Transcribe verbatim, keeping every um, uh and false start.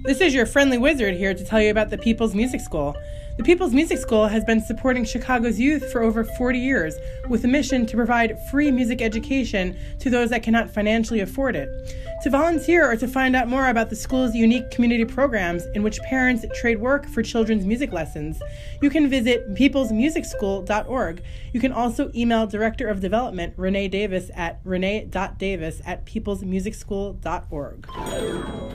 This is your friendly wizard here to tell you about the People's Music School. The People's Music School has been supporting Chicago's youth for over forty years with a mission to provide free music education to those that cannot financially afford it. To volunteer or to find out more about the school's unique community programs in which parents trade work for children's music lessons, you can visit peoples music school dot org. You can also email Director of Development Renee Davis at renee dot davis at peoples music school dot org.